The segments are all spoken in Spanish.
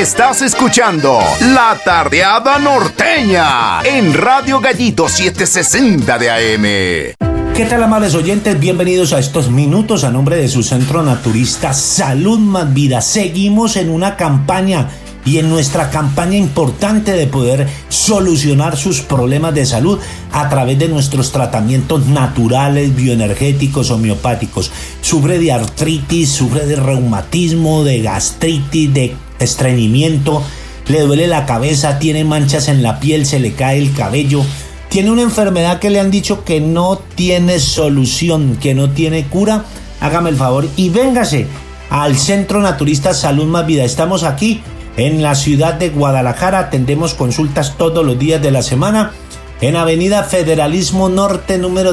Estás escuchando La Tardeada Norteña en Radio Gallito 760 de AM. ¿Qué tal, amables oyentes? Bienvenidos a estos minutos a nombre de su centro naturista Salud Más Vida. Seguimos en una campaña y en nuestra campaña importante de poder solucionar sus problemas de salud a través de nuestros tratamientos naturales, bioenergéticos, homeopáticos. Sufre de artritis, sufre de reumatismo, de gastritis, de estreñimiento, le duele la cabeza, tiene manchas en la piel, se le cae el cabello. Tiene una enfermedad que le han dicho que no tiene solución, que no tiene cura. Hágame el favor y véngase al Centro Naturista Salud Más Vida. Estamos aquí en la ciudad de Guadalajara. Atendemos consultas todos los días de la semana en Avenida Federalismo Norte número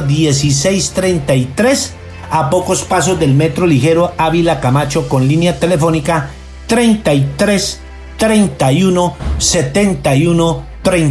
1633, a pocos pasos del Metro Ligero Ávila Camacho, con línea telefónica 33 31 71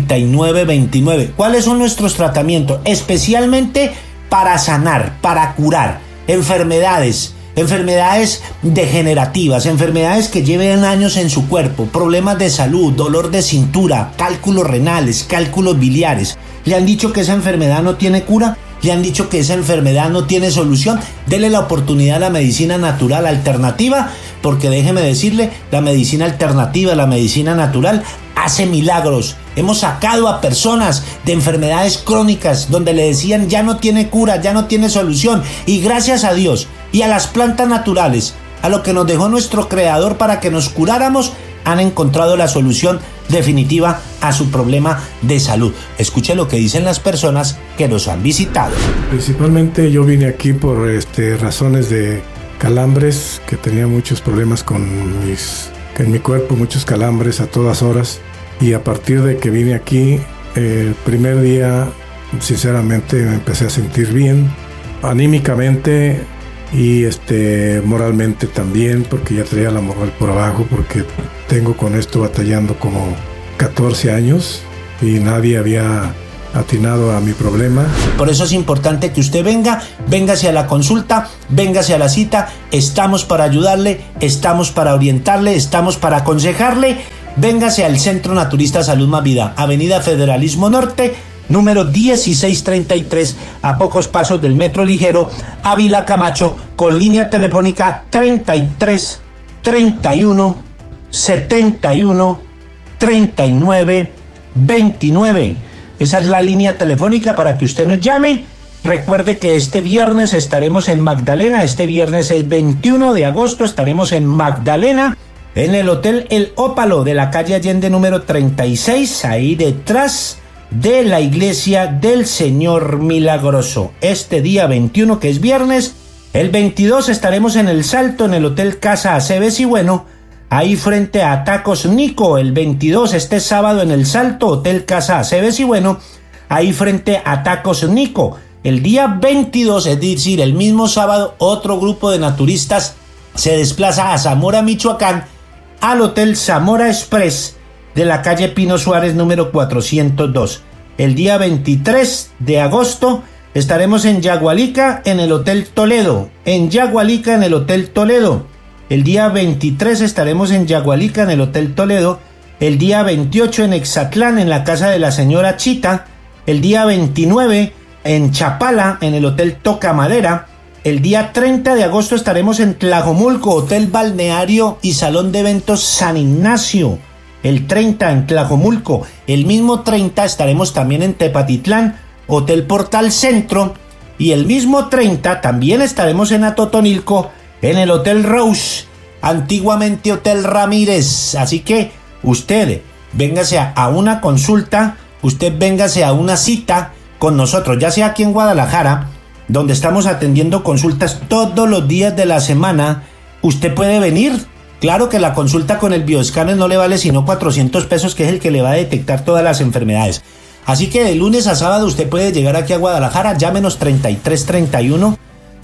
3929. ¿Cuáles son nuestros tratamientos? Especialmente para sanar, para curar enfermedades degenerativas, enfermedades que lleven años en su cuerpo, problemas de salud, dolor de cintura, cálculos renales, cálculos biliares. ¿Le han dicho que esa enfermedad no tiene cura? ¿Le han dicho que esa enfermedad no tiene solución? Dele la oportunidad a la medicina natural alternativa, porque déjeme decirle, la medicina alternativa, la medicina natural hace milagros. Hemos sacado a personas de enfermedades crónicas donde le decían ya no tiene cura, ya no tiene solución, y gracias a Dios y a las plantas naturales, a lo que nos dejó nuestro creador para que nos curáramos, han encontrado la solución definitiva a su problema de salud. Escuche lo que dicen las personas que nos han visitado. Principalmente yo vine aquí por razones de calambres, que tenía muchos problemas en mi cuerpo, muchos calambres a todas horas, y a partir de que vine aquí, el primer día sinceramente me empecé a sentir bien, anímicamente y moralmente también, porque ya traía la moral por abajo, porque tengo con esto batallando como 14 años y nadie había atinado a mi problema. Por eso es importante que usted véngase a la consulta, véngase a la cita. Estamos para ayudarle, estamos para orientarle, estamos para aconsejarle. Véngase al Centro Naturista Salud Más Vida, Avenida Federalismo Norte, número 1633, a pocos pasos del Metro Ligero Ávila Camacho, con línea telefónica 33 31 71 39 29. Esa es la línea telefónica para que usted nos llame. Recuerde que este viernes estaremos en Magdalena. Este viernes es 21 de agosto. Estaremos en Magdalena, en el Hotel El Ópalo de la calle Allende número 36, ahí detrás de la iglesia del Señor Milagroso. Este día 21, que es viernes. El 22 estaremos en El Salto, en el Hotel Casa Aceves y Bueno, ahí frente a Tacos Nico. El 22, este sábado, en El Salto, Hotel Casa Aceves y Bueno, ahí frente a Tacos Nico. El día 22, es decir, el mismo sábado, otro grupo de naturistas se desplaza a Zamora, Michoacán, al Hotel Zamora Express de la calle Pino Suárez número 402. El día 23 de agosto estaremos en Yagualica, en el Hotel Toledo. En Yagualica, en el Hotel Toledo. El día 23 estaremos en Yagualica, en el Hotel Toledo. El día 28 en Exatlán, en la casa de la señora Chita. El día 29 en Chapala, en el Hotel Toca Madera. El día 30 de agosto estaremos en Tlajomulco, Hotel Balneario y Salón de Eventos San Ignacio. El 30 en Tlajomulco. El mismo 30 estaremos también en Tepatitlán, Hotel Portal Centro. Y el mismo 30 también estaremos en Atotonilco, en el Hotel Rose, antiguamente Hotel Ramírez. Así que usted véngase a una consulta, usted véngase a una cita con nosotros, ya sea aquí en Guadalajara, donde estamos atendiendo consultas todos los días de la semana. Usted puede venir. Claro que la consulta con el bioescáner no le vale sino 400 pesos, que es el que le va a detectar todas las enfermedades. Así que de lunes a sábado usted puede llegar aquí a Guadalajara. Llámenos 33 31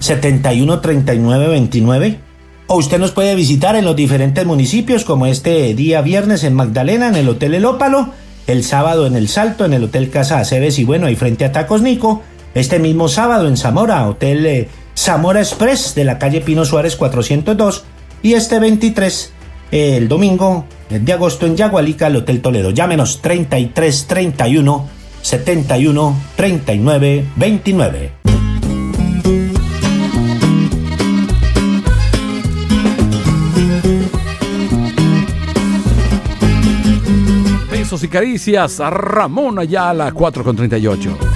71 39 29. O usted nos puede visitar en los diferentes municipios, como este día viernes en Magdalena, en el Hotel El Ópalo. El sábado en El Salto, en el Hotel Casa Aceves y Bueno, ahí frente a Tacos Nico. Este mismo sábado en Zamora, Hotel Zamora Express de la calle Pino Suárez 402. Y este 23 el domingo de agosto en Yagualica, al Hotel Toledo. Llámenos 33 31 71 39 29. Besos y caricias a Ramón Ayala, 4:38.